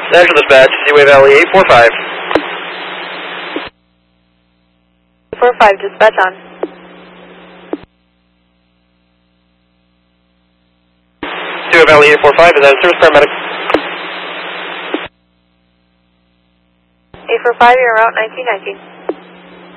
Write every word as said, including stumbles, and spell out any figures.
National Dispatch, Z-Wave Valley eight four five. eight four five, dispatch on. Z-Wave Valley eight four five, is that a service paramedic? eight four five, you're on route nineteen nineteen.